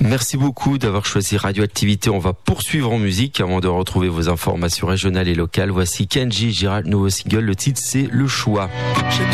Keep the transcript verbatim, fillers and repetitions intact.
Merci beaucoup d'avoir choisi Radioactivité. On va poursuivre en musique avant de retrouver vos informations régionales et locales. Voici Kenji Girac, nouveau single. Le titre, c'est Le Choix.